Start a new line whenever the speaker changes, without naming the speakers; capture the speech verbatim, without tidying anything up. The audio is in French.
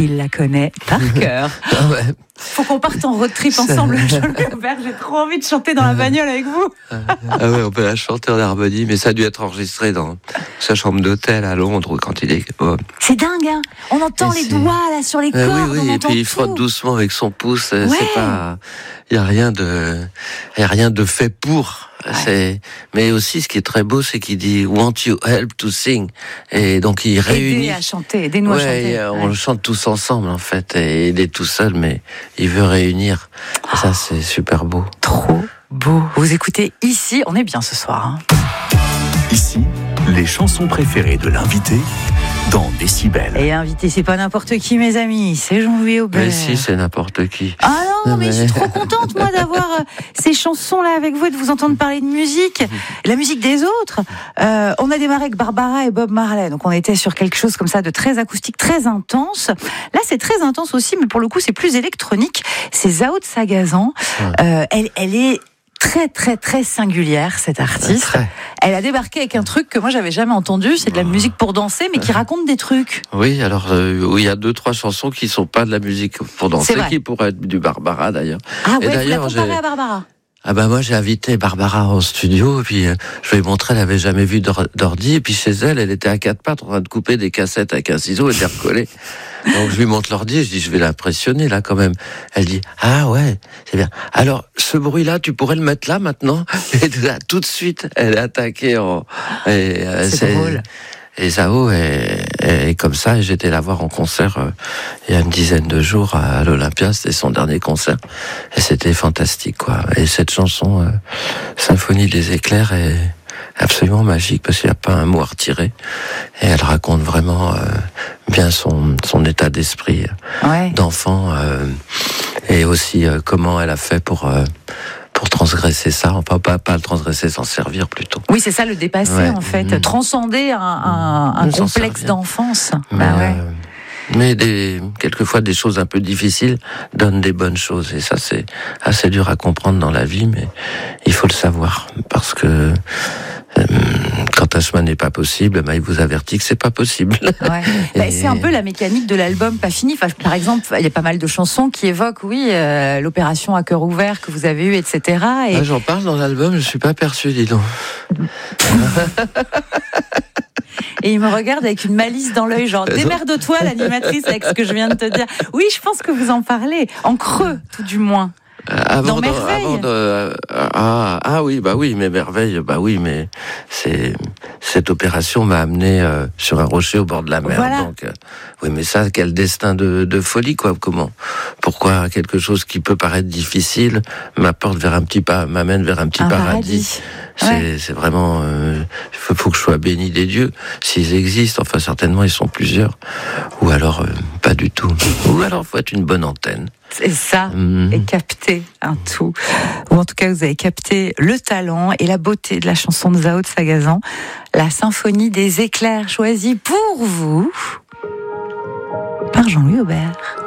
il la connaît par cœur.
Ah ouais.
Faut qu'on parte en road trip ensemble, Jean-Louis Aubert. J'ai trop envie de chanter dans la bagnole avec vous.
Ah ouais, on peut la chanter en harmonie, mais ça a dû être enregistré dans sa chambre d'hôtel à Londres quand il est. Oh.
C'est dingue, hein. On entend
Et
les
c'est...
doigts là sur les cordes.
Euh, oui, oui,
on
et puis il frotte
tout.
doucement avec son pouce.
Ouais.
C'est pas, il y a rien de, il y a rien de fait pour. Ouais. C'est, mais aussi ce qui est très beau, c'est qu'il dit "Want you help to sing", et donc il réunit.
Aider à chanter, aidez-nous
ouais,
à chanter.
On
ouais.
le chante tous ensemble en fait, et il est tout seul, mais il veut réunir. Oh. Ça, c'est super beau.
Trop beau. Vous écoutez ici, on est bien ce soir. Hein.
Ici, les chansons préférées de l'invité dans Décibel.
Et invité, c'est pas n'importe qui, mes amis, c'est Jean-Louis Aubert.
Mais si, c'est n'importe qui.
Ah non, mais,
mais
je suis trop contente, moi, d'avoir euh, ces chansons-là avec vous et de vous entendre parler de musique, la musique des autres. Euh, on a démarré avec Barbara et Bob Marley, donc on était sur quelque chose comme ça de très acoustique, très intense. Là, c'est très intense aussi, mais pour le coup, c'est plus électronique. C'est Zao de Sagazan. Ouais. Euh, elle, elle est très très très singulière, cette artiste. Très. Elle a débarqué avec un truc que moi j'avais jamais entendu, c'est de la musique pour danser, mais qui raconte des trucs.
Oui, alors euh, il y a deux trois chansons qui sont pas de la musique pour danser, qui pourraient être du Barbara d'ailleurs.
Ah ouais, vous la comparez à Barbara.
Ah ben moi j'ai invité Barbara en studio et puis euh, je lui ai montré, elle avait jamais vu d'ordi, et puis chez elle, elle était à quatre pattes en train de couper des cassettes avec un ciseau et de les recoller. Donc je lui montre l'ordi et je dis je vais l'impressionner là quand même. Elle dit ah ouais c'est bien. Alors ce bruit là tu pourrais le mettre là maintenant. Et là tout de suite elle est attaquée en. Et,
c'est, c'est drôle.
Et Zao est, est comme ça, et j'étais la voir en concert euh, il y a une dizaine de jours à l'Olympia, c'était son dernier concert, et c'était fantastique quoi. Et cette chanson euh, Symphonie des éclairs est absolument magique parce qu'il n'y a pas un mot à retirer, et elle raconte vraiment euh, bien son, son état d'esprit
ouais.
d'enfant, euh, et aussi euh, comment elle a fait pour... Euh, pour transgresser ça, enfin pas, pas le transgresser, s'en servir plutôt.
Oui, c'est ça, le dépasser ouais. en fait, mmh. transcender un, un, un complexe d'enfance.
Mais,
bah ouais.
euh, mais des, quelquefois des choses un peu difficiles donnent des bonnes choses, et ça c'est assez dur à comprendre dans la vie, mais il faut le savoir, parce que euh, quand un chemin n'est pas possible, ben, il vous avertit que c'est pas possible.
Ouais. Et... C'est un peu la mécanique de l'album Pas Fini. Enfin, par exemple, il y a pas mal de chansons qui évoquent, oui, euh, l'opération à cœur ouvert que vous avez eue, et cetera. Et...
Ah, j'en parle dans l'album, je suis pas perçu, dis donc.
Et il me regarde avec une malice dans l'œil, genre démerde-toi, l'animatrice, avec ce que je viens de te dire. Oui, je pense que vous en parlez, en creux, tout du moins.
Avant
dans
de,
Merveille.
Avant de, ah, ah oui, bah oui, mais Merveille, bah oui, mais c'est cette opération m'a amené euh, sur un rocher au bord de la mer.
Voilà.
Donc, euh, oui, mais ça, quel destin de, de folie, quoi. Comment, pourquoi quelque chose qui peut paraître difficile m'apporte vers un petit pas, m'amène vers un petit
un
paradis.
paradis.
C'est, ouais. c'est vraiment, il euh, faut, faut que je sois béni des dieux, s'ils existent. Enfin, certainement, ils sont plusieurs. Ou alors, euh, pas du tout. Ou alors, faut être une bonne antenne.
C'est ça, mmh. et capter un tout. Ou en tout cas, vous avez capté le talent et la beauté de la chanson de Zao de Sagazan, la Symphonie des éclairs, choisie pour vous par Jean-Louis Aubert.